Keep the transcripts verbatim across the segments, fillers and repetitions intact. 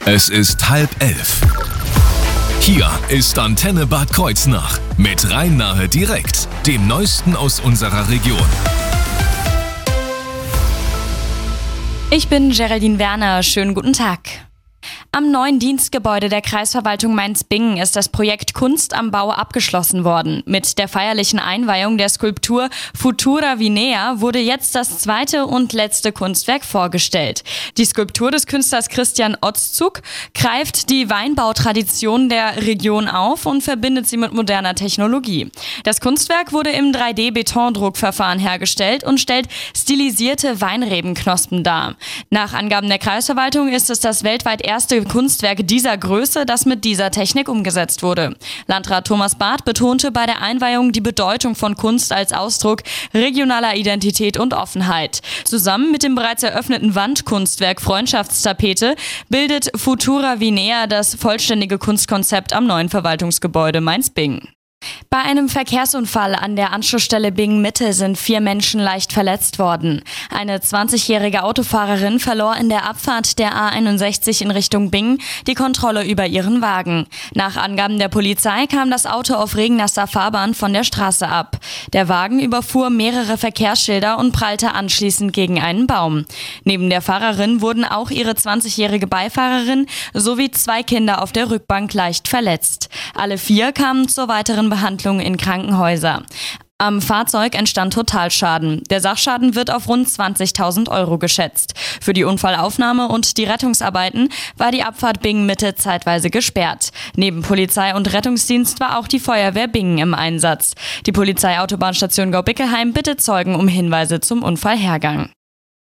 Es ist halb elf. Hier ist Antenne Bad Kreuznach mit Rhein-Nahe direkt, dem Neuesten aus unserer Region. Ich bin Geraldine Werner, schönen guten Tag. Am neuen Dienstgebäude der Kreisverwaltung Mainz-Bingen ist das Projekt Kunst am Bau abgeschlossen worden. Mit der feierlichen Einweihung der Skulptur Futura Vinea wurde jetzt das zweite und letzte Kunstwerk vorgestellt. Die Skulptur des Künstlers Christian Otzug greift die Weinbautradition der Region auf und verbindet sie mit moderner Technologie. Das Kunstwerk wurde im drei D Betondruckverfahren hergestellt und stellt stilisierte Weinrebenknospen dar. Nach Angaben der Kreisverwaltung ist es das weltweit erste Kunstwerk dieser Größe, das mit dieser Technik umgesetzt wurde. Landrat Thomas Barth betonte bei der Einweihung die Bedeutung von Kunst als Ausdruck regionaler Identität und Offenheit. Zusammen mit dem bereits eröffneten Wandkunstwerk Freundschaftstapete bildet Futura Vinea das vollständige Kunstkonzept am neuen Verwaltungsgebäude Mainz-Bingen. Bei einem Verkehrsunfall an der Anschlussstelle Bingen-Mitte sind vier Menschen leicht verletzt worden. Eine zwanzigjährige Autofahrerin verlor in der Abfahrt der A einundsechzig in Richtung Bingen die Kontrolle über ihren Wagen. Nach Angaben der Polizei kam das Auto auf regennasser Fahrbahn von der Straße ab. Der Wagen überfuhr mehrere Verkehrsschilder und prallte anschließend gegen einen Baum. Neben der Fahrerin wurden auch ihre zwanzigjährige Beifahrerin sowie zwei Kinder auf der Rückbank leicht verletzt. Alle vier kamen zur weiteren Behandlung in Krankenhäuser. Am Fahrzeug entstand Totalschaden. Der Sachschaden wird auf rund zwanzigtausend Euro geschätzt. Für die Unfallaufnahme und die Rettungsarbeiten war die Abfahrt Bingen-Mitte zeitweise gesperrt. Neben Polizei und Rettungsdienst war auch die Feuerwehr Bingen im Einsatz. Die Polizeiautobahnstation Gaubickelheim bittet Zeugen um Hinweise zum Unfallhergang.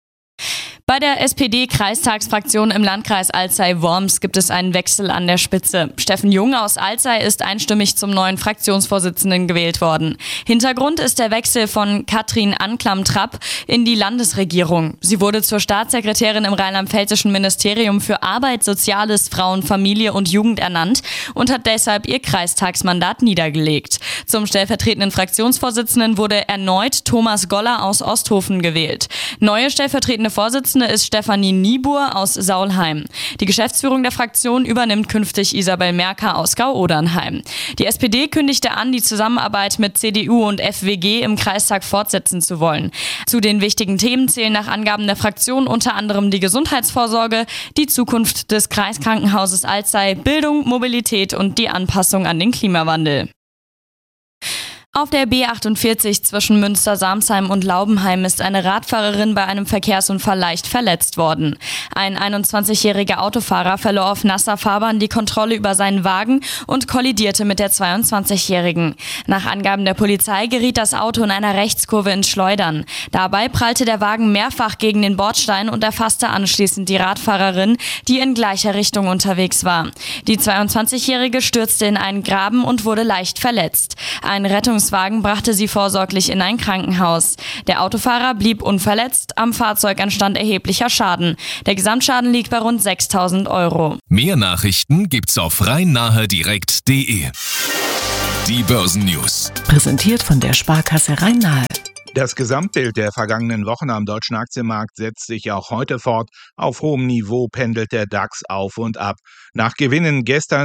Bei der S P D-Kreistagsfraktion im Landkreis Alzey-Worms gibt es einen Wechsel an der Spitze. Steffen Jung aus Alzey ist einstimmig zum neuen Fraktionsvorsitzenden gewählt worden. Hintergrund ist der Wechsel von Katrin Anklam-Trapp in die Landesregierung. Sie wurde zur Staatssekretärin im rheinland-pfälzischen Ministerium für Arbeit, Soziales, Frauen, Familie und Jugend ernannt und hat deshalb ihr Kreistagsmandat niedergelegt. Zum stellvertretenden Fraktionsvorsitzenden wurde erneut Thomas Goller aus Osthofen gewählt. Neue stellvertretende Vorsitzende ist Stefanie Niebuhr aus Saulheim. Die Geschäftsführung der Fraktion übernimmt künftig Isabel Merker aus Gau-Odernheim. Die S P D kündigte an, die Zusammenarbeit mit C D U und F W G im Kreistag fortsetzen zu wollen. Zu den wichtigen Themen zählen nach Angaben der Fraktion unter anderem die Gesundheitsvorsorge, die Zukunft des Kreiskrankenhauses Alzey, Bildung, Mobilität und die Anpassung an den Klimawandel. Auf der B achtundvierzig zwischen Münster-Samsheim und Laubenheim ist eine Radfahrerin bei einem Verkehrsunfall leicht verletzt worden. Ein einundzwanzigjähriger Autofahrer verlor auf nasser Fahrbahn die Kontrolle über seinen Wagen und kollidierte mit der zweiundzwanzigjährigen. Nach Angaben der Polizei geriet das Auto in einer Rechtskurve ins Schleudern. Dabei prallte der Wagen mehrfach gegen den Bordstein und erfasste anschließend die Radfahrerin, die in gleicher Richtung unterwegs war. Die zweiundzwanzigjährige stürzte in einen Graben und wurde leicht verletzt. Ein Rettungs Wagen brachte sie vorsorglich in ein Krankenhaus. Der Autofahrer blieb unverletzt, am Fahrzeug entstand erheblicher Schaden. Der Gesamtschaden liegt bei rund sechstausend Euro. Mehr Nachrichten gibt's auf rhein-nahe direkt punkt de. Die Börsennews. Präsentiert von der Sparkasse Rhein-Nahe. Das Gesamtbild der vergangenen Wochen am deutschen Aktienmarkt setzt sich auch heute fort. Auf hohem Niveau pendelt der DAX auf und ab. Nach Gewinnen gestern